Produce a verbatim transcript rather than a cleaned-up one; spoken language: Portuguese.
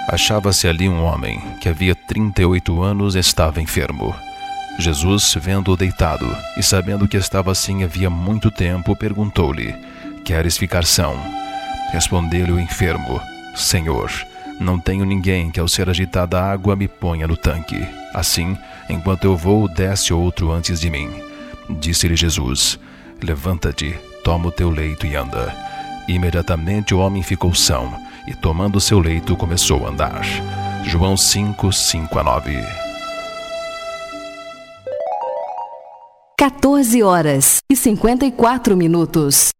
Achava-se ali um homem que havia trinta e oito anos e estava enfermo. Jesus, vendo-o deitado e sabendo que estava assim havia muito tempo, perguntou-lhe: Queres ficar são? Respondeu-lhe o enfermo: Senhor, não tenho ninguém que ao ser agitada a água me ponha no tanque. Assim, enquanto eu vou, desce outro antes de mim. Disse-lhe Jesus: Levanta-te, toma o teu leito e anda. Imediatamente o homem ficou são e, tomando seu leito, começou a andar. João cinco, cinco a nove. quatorze horas e cinquenta e quatro minutos.